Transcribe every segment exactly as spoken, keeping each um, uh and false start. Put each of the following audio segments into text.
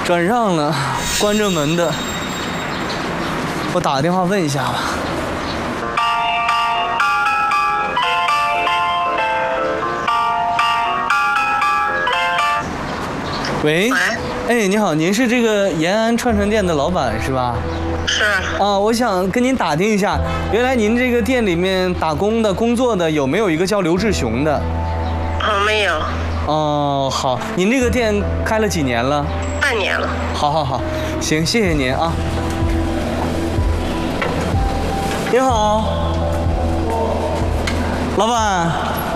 转让了，关着门的。我打个电话问一下吧。喂。 喂。 哎，你好，您是这个延安串串店的老板是吧？ 是。 啊，我想跟您打听一下，原来您这个店里面打工的、工作的有没有一个叫刘志雄的？ 哦，没有。 哦，好，您这个店开了几年了？ 半年了。 好好好，行，谢谢您啊。你好，老板。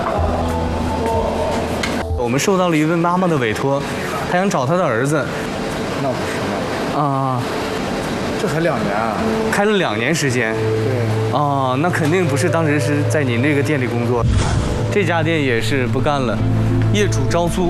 我们受到了一位妈妈的委托，她想找她的儿子。 那不是啊。 这才两年啊！ 开了两年时间。 对。 哦，那肯定不是当时是在您这个店里工作。这家店也是不干了，业主招租。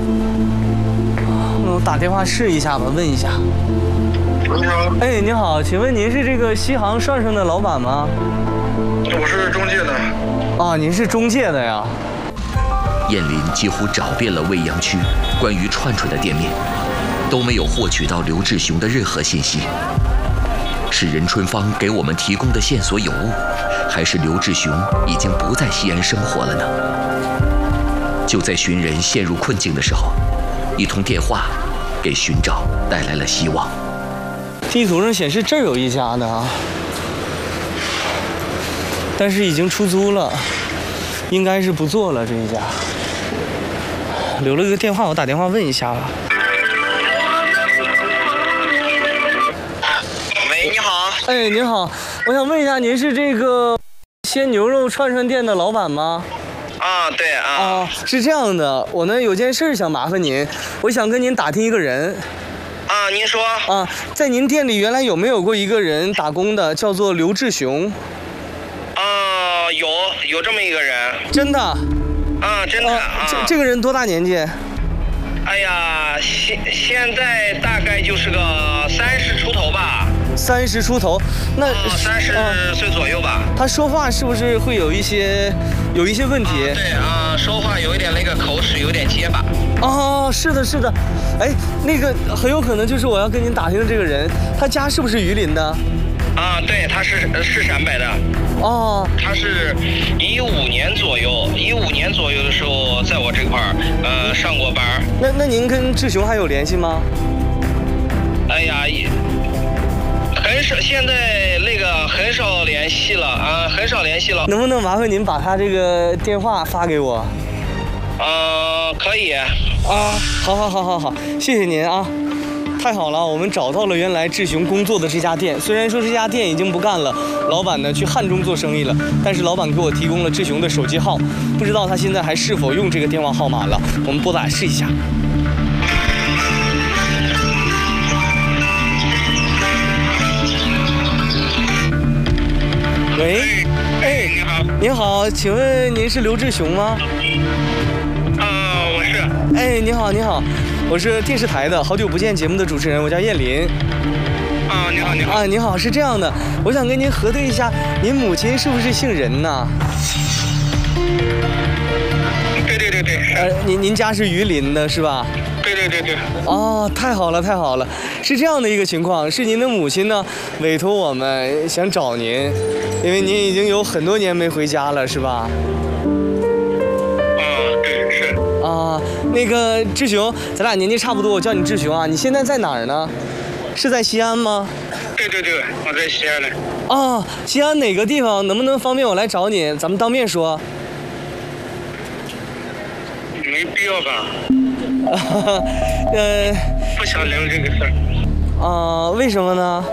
那我打电话试一下吧，问一下。 你好。 哎，你好，请问您是这个西航涮涮的老板吗？ 我是中介的。 啊，您是中介的呀？ 燕林几乎找遍了未央区关于串串的店面，都没有获取到刘志雄的任何信息。是任春芳给我们提供的线索有误，还是刘志雄已经不在西安生活了呢？就在寻人陷入困境的时候，一通电话给寻找带来了希望。 地图上显示这儿有一家呢啊，但是已经出租了，应该是不做了这一家。留了个电话，我打电话问一下吧。 喂，你好。 哎，您好，我想问一下，您是这个鲜牛肉串串店的老板吗？ 啊，对啊。 啊，是这样的，我呢有件事想麻烦您，我想跟您打听一个人。 啊，您说。 啊，在您店里原来有没有过一个人打工的，叫做刘志雄？ 啊，有有这么一个人。 真的？ 啊，真的啊。 这这个人多大年纪？ 哎呀，现现在大概就是个三十出头吧。 三十出头，那三十岁左右吧。 他说话是不是会有一些有一些问题？ 啊对啊，说话有一点那个口齿有点结巴。 哦，是的，是的。哎，那个很有可能就是我要跟您打听的这个人，他家是不是榆林的？ 啊，对，他是是陕北的。 哦。 他是一五年左右，一五年左右的时候，在我这块儿呃上过班。 那那您跟志雄还有联系吗？ 哎呀，也很少，现在那个很少联系了啊，很少联系了。 能不能麻烦您把他这个电话发给我？ 呃，可以。 啊，好好好好好，谢谢您啊。太好了，我们找到了原来志雄工作的这家店。虽然说这家店已经不干了，老板呢去汉中做生意了，但是老板给我提供了志雄的手机号，不知道他现在还是否用这个电话号码了。我们拨打试一下。喂， 哎，你好。 你好，请问您是刘志雄吗？ 啊，我是。 哎，你好，你好。我是电视台的好久不见节目的主持人，我叫燕林。 啊，你好，你好。 啊，你好，是这样的，我想跟您核对一下，您母亲是不是姓任呢？ 对对对对，是。 呃，您您家是榆林的是吧？ 对对对对。 哦，太好了，太好了，是这样的一个情况，是您的母亲呢委托我们想找您，因为您已经有很多年没回家了，是吧？啊，那个志雄，咱俩年纪差不多，我叫你志雄啊。你现在在哪儿呢？是在西安吗？ 对对对，我在西安呢。 啊，西安哪个地方？能不能方便我来找你？咱们当面说。 没必要吧？ 呃。 不想聊这个事儿。 啊，为什么呢？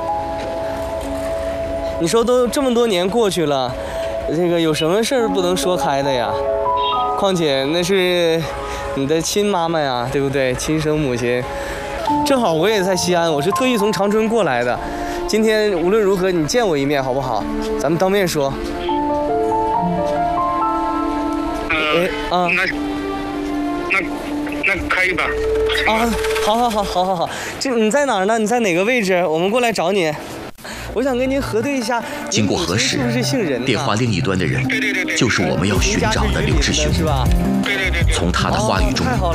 你说都这么多年过去了，这个有什么事儿不能说开的呀？况且那是你的亲妈妈呀，对不对？亲生母亲。正好我也在西安，我是特意从长春过来的。今天无论如何，你见我一面好不好？咱们当面说。 呃， 啊， 那那那可以吧？ 啊，好好好好好好，这你在哪儿呢？你在哪个位置？我们过来找你。我想跟您核对一下， 经过核实， 是不是姓任？ 电话另一端的人就是我们要寻找的刘志雄。 是吧？ 从他的话语中